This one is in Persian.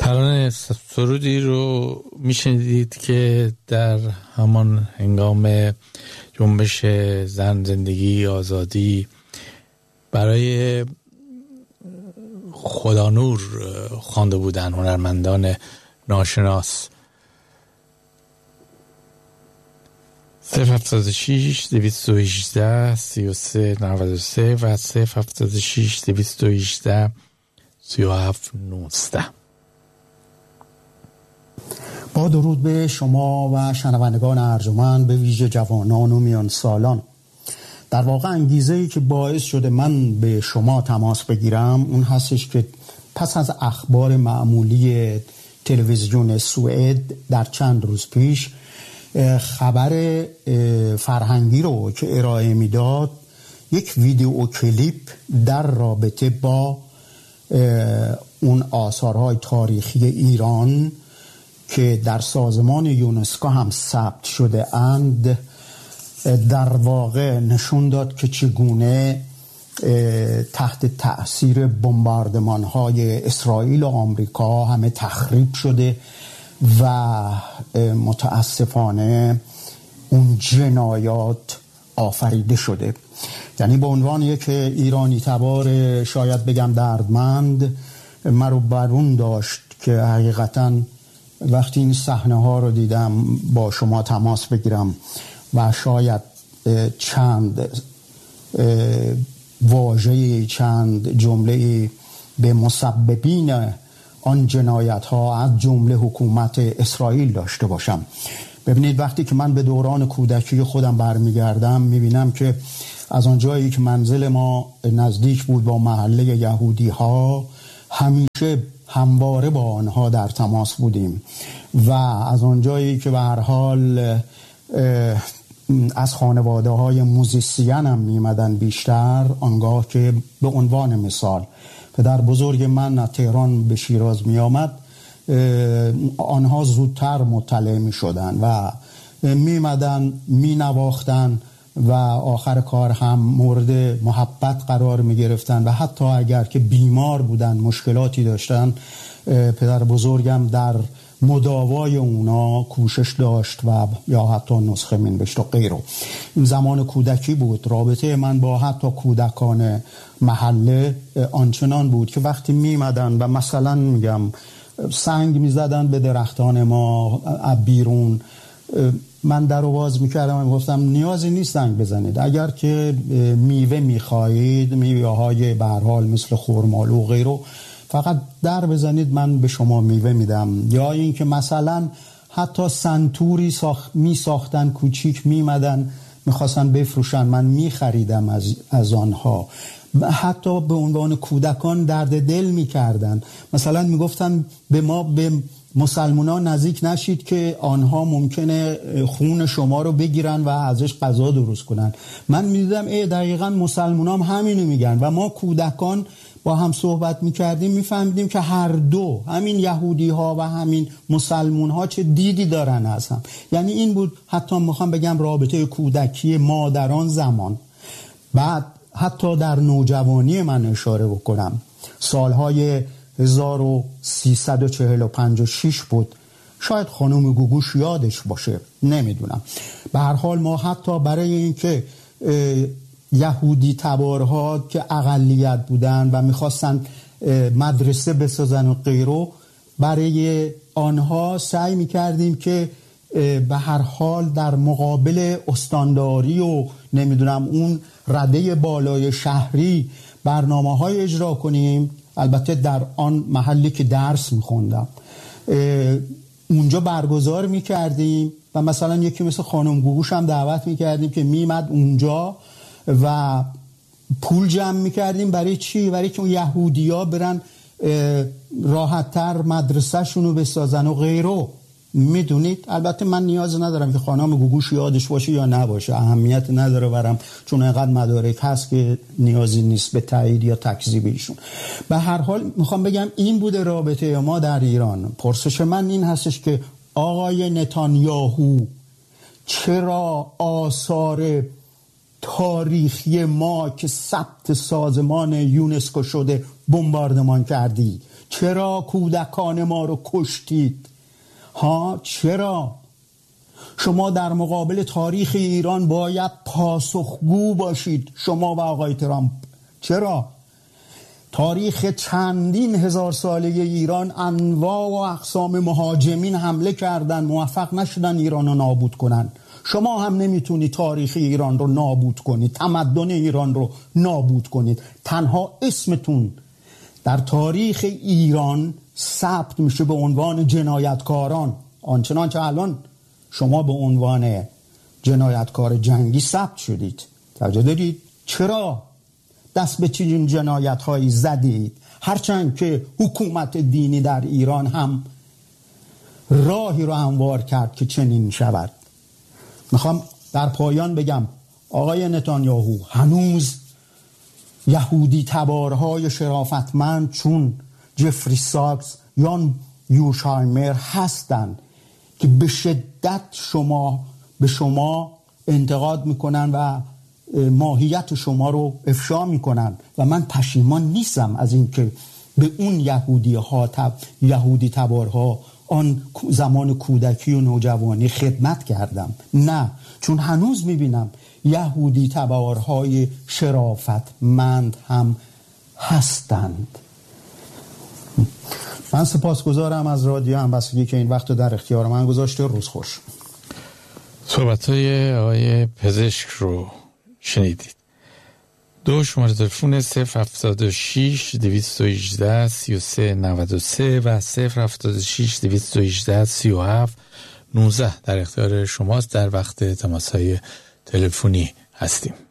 ترانه سرودی رو میشنیدید که در همان هنگام جنبش زن، زندگی، آزادی برای خدانور خوانده بودن هنرمندان ناشناس. 076 218 3393 و 076 218 3719. با درود به شما و شنوندگان ارجمند، به ویژه جوانان و میان سالان. در واقع انگیزه‌ای که باعث شده من به شما تماس بگیرم اون هستش که پس از اخبار معمولی تلویزیون سوئد در چند روز پیش خبر فرهنگی رو که ارائه میداد، یک ویدیو کلیپ در رابطه با اون آثارهای تاریخی ایران که در سازمان یونسکو هم ثبت شده اند، در واقع نشون داد که چگونه تحت تأثیر بمباردمان‌های اسرائیل و آمریکا همه تخریب شده و متاسفانه اون جنایات آفریده شده. یعنی به عنوان یک ایرانی تبار، شاید بگم دردمند، مرا برون داشت که حقیقتاً وقتی این صحنه ها رو دیدم با شما تماس بگیرم و شاید چند واژه، چند جمله به مسببین آن جنایت ها از جمله حکومت اسرائیل داشته باشم. ببینید، وقتی که من به دوران کودکی خودم برمیگردم میبینم که از آن جایی که منزل ما نزدیک بود با محله یهودی ها، همیشه همواره با آنها در تماس بودیم و از آن جایی که به هر حال از خانواده های موزیسین هم میمدن بیشتر، آنگاه که به عنوان مثال پدر بزرگ من از تهران به شیراز می آمد، آنها زودتر مطلع می شدن و می مدن می نواختن و آخر کار هم مورد محبت قرار می گرفتن و حتی اگر که بیمار بودن، مشکلاتی داشتن، پدر بزرگم در مداوای اونا کوشش داشت و یا حتی نسخه مینوشت و غیره. این زمان کودکی بود. رابطه من با حتی کودکان محله آنچنان بود که وقتی میمدن و مثلا میگم سنگ میزدن به درختان ما بیرون، من در رو باز میکردم و گفتم نیازی نیست سنگ بزنید، اگر که میوه میخواهید، میوه های به هر حال مثل خرمالو و غیره، فقط در بزنید من به شما میوه میدم. یا این که مثلا حتی سنتوری می ساختن کوچیک، میمدن میخواستن بفروشن، من میخریدم از آنها. حتی به عنوان کودکان درد دل میکردن، مثلا میگفتن به ما، به مسلمانان نزدیک نشید که آنها ممکنه خون شما رو بگیرن و ازش غذا درست کنن. من میدیدم دقیقاً مسلمانان همینو میگن و ما کودکان با هم صحبت میکردیم، میفهمیدیم که هر دو، همین یهودی ها و همین مسلمون ها، چه دیدی دارن از هم. یعنی این بود، حتی میخوام بگم رابطه کودکی مادران زمان. بعد حتی در نوجوانی من اشاره بکنم، سالهای 1345 و 6 بود، شاید خانم گوگوش یادش باشه، نمیدونم. به هر حال ما حتی برای اینکه یهودی تبارها که اقلیت بودن و میخواستن مدرسه بسازن و غیره، برای آنها سعی میکردیم که به هر حال در مقابل استانداری و نمیدونم اون رده بالای شهری برنامه‌های اجرا کنیم. البته در آن محلی که درس میخوندم اونجا برگزار میکردیم و مثلا یکی مثل خانم گوگوش هم دعوت میکردیم که میمد اونجا و پول جمع میکردیم. برای چی؟ برای که اون یهودیا برن راحت‌تر مدرسه شونو بسازن و غیره. میدونید، البته من نیاز ندارم که خانم گوگوش یادش باشه یا نباشه، اهمیت نداره برام، چون اینقدر مدارک هست که نیازی نیست به تایید یا تکذیب ایشون. به هر حال میخوام بگم این بوده رابطه ما در ایران. پرسش من این هستش که آقای نتانیاهو، چرا آثار تاریخی ما که ثبت سازمان یونسکو شده بمباردمان کردی؟ چرا کودکان ما رو کشتید؟ ها چرا؟ شما در مقابل تاریخ ایران باید پاسخگو باشید، شما و آقای ترامپ. چرا؟ تاریخ چندین هزار ساله ایران انواع و اقسام مهاجمین حمله کردن، موفق نشدن ایران رو نابود کنن. شما هم نمیتونید تاریخ ایران رو نابود کنید، تمدن ایران رو نابود کنید. تنها اسمتون در تاریخ ایران ثبت میشه به عنوان جنایتکاران، آنچنان که الان شما به عنوان جنایتکار جنگی ثبت شدید. توجه دارید؟ چرا دست به چنین جنایت هایی زدید؟ هرچند که حکومت دینی در ایران هم راهی رو هموار کرد که چنین شود. میخوام در پایان بگم آقای نتانیاهو، هنوز یهودی تبارهای شرافتمند چون جفری ساکس یا یوشایمر هستند که به شدت به شما انتقاد میکنن و ماهیت شما رو افشا میکنن و من پشیمان نیستم از این که به اون یهودی تبارها آن زمان کودکی و نوجوانی خدمت کردم. نه، چون هنوز میبینم یهودی تبارهای شرافتمند هم هستند. من سپاسگزارم از رادیو همبستگی که این وقت رو در اختیار من گذاشته. روز خوش. صحبت‌های آقای پزشک رو شنیدید. 2 شماره تلفن 076 218 3393 و 076 218 37 19 در اختیار شماست. در وقت تماس‌های تلفنی هستیم.